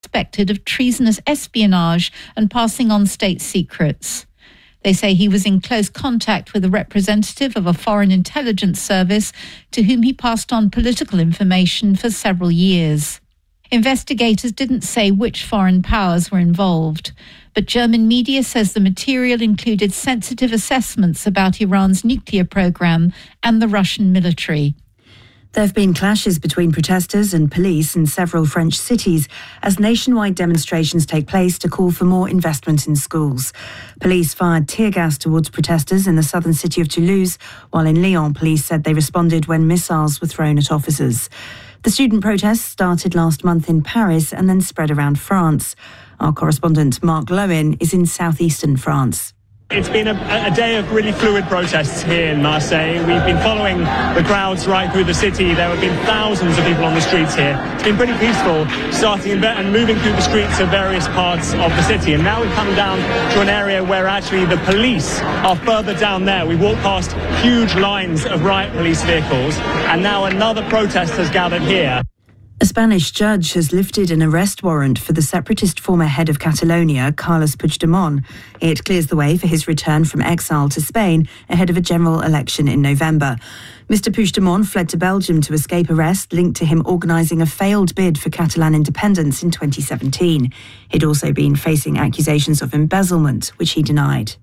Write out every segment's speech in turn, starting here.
suspected of treasonous espionage and passing on state secrets. They say he was in close contact with a representative of a foreign intelligence service to whom he passed on political information for several years. Investigators didn't say which foreign powers were involved, but German media says the material included sensitive assessments about Iran's nuclear program and the Russian military. There have been clashes between protesters and police in several French cities as nationwide demonstrations take place to call for more investment in schools. Police fired tear gas towards protesters in the southern city of Toulouse, while in Lyon, police said they responded when missiles were thrown at officers. The student protests started last month in Paris and then spread around France. Our correspondent Mark Lowen is in southeastern France. It's been a day of really fluid protests here in Marseille. We've been following the crowds right through the city. There have been thousands of people on the streets here. It's been pretty peaceful, starting and moving through the streets of various parts of the city. And now we've come down to an area where actually the police are further down there. We walked past huge lines of riot police vehicles, and now another protest has gathered here. A Spanish judge has lifted an arrest warrant for the separatist former head of Catalonia, Carles Puigdemont. It clears the way for his return from exile to Spain ahead of a general election in November. Mr. Puigdemont fled to Belgium to escape arrest linked to him organising a failed bid for Catalan independence in 2017. He'd also been facing accusations of embezzlement, which he denied.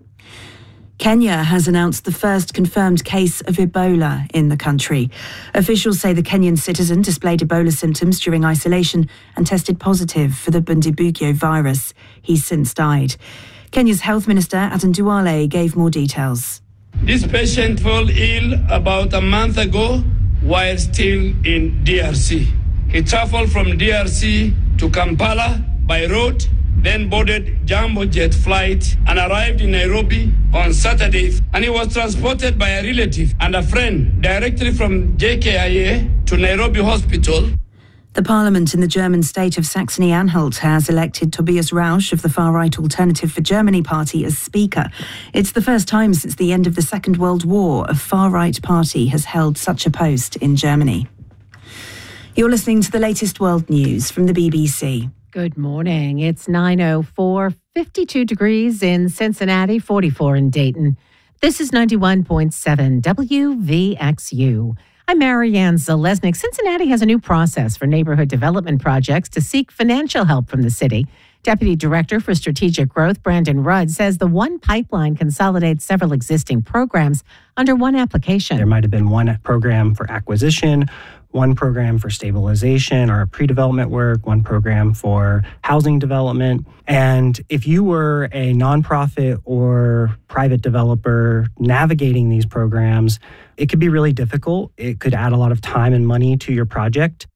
Kenya has announced the first confirmed case of Ebola in the country. Officials say the Kenyan citizen displayed Ebola symptoms during isolation and tested positive for the Bundibugyo virus. He's since died. Kenya's Health Minister Aden Duale gave more details. This patient fell ill about a month ago while still in DRC. He travelled from DRC to Kampala by road, then boarded Jambo jet flight and arrived in Nairobi on Saturday. And he was transported by a relative and a friend directly from JKIA to Nairobi Hospital. The parliament in the German state of Saxony-Anhalt has elected Tobias Rausch of the far-right Alternative for Germany party as Speaker. It's the first time since the end of the Second World War a far-right party has held such a post in Germany. You're listening to the latest world news from the BBC. Good morning. It's 9:04, 52 degrees in Cincinnati, 44 in Dayton. This is 91.7 WVXU. I'm Marianne Zalesnik. Cincinnati has a new process for neighborhood development projects to seek financial help from the city. Deputy Director for Strategic Growth, Brandon Rudd, says the One Pipeline consolidates several existing programs under one application. There might have been one program for acquisition, one program for stabilization or pre-development work, one program for housing development. And if you were a nonprofit or private developer navigating these programs, it could be really difficult. It could add a lot of time and money to your project.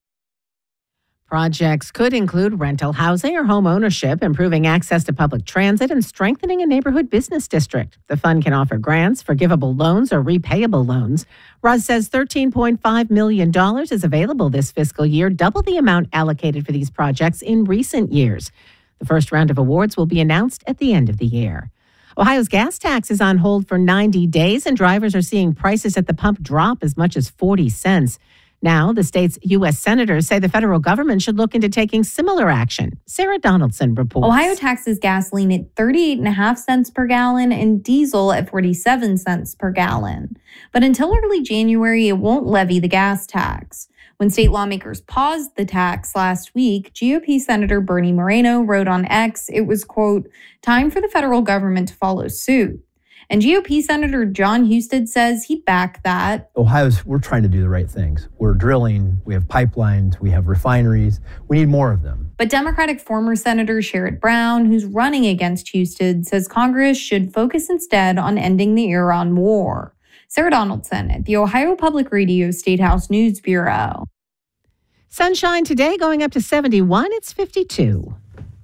Projects could include rental housing or home ownership, improving access to public transit, and strengthening a neighborhood business district. The fund can offer grants, forgivable loans, or repayable loans. Roz says $13.5 million is available this fiscal year, double the amount allocated for these projects in recent years. The first round of awards will be announced at the end of the year. Ohio's gas tax is on hold for 90 days, and drivers are seeing prices at the pump drop as much as 40 cents. Now, the state's U.S. senators say the federal government should look into taking similar action. Sarah Donaldson reports. Ohio taxes gasoline at 38.5 cents per gallon and diesel at 47 cents per gallon. But until early January, it won't levy the gas tax. When state lawmakers paused the tax last week, GOP Senator Bernie Moreno wrote on X it was, quote, time for the federal government to follow suit. And GOP Senator John Husted says he'd back that. We're trying to do the right things. We're drilling, we have pipelines, we have refineries. We need more of them. But Democratic former Senator Sherrod Brown, who's running against Husted, says Congress should focus instead on ending the Iran war. Sarah Donaldson at the Ohio Public Radio State House News Bureau. Sunshine today going up to 71. It's 52.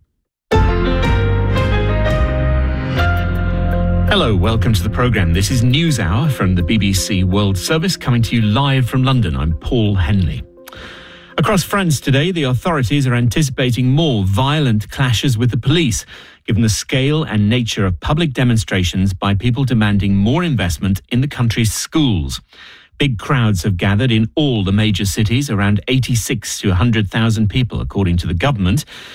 Hello, welcome to the programme. This is NewsHour from the BBC World Service, coming to you live from London. I'm Paul Henley. Across France today, the authorities are anticipating more violent clashes with the police, given the scale and nature of public demonstrations by people demanding more investment in the country's schools. Big crowds have gathered in all the major cities, around 86 to 100,000 people, according to the government.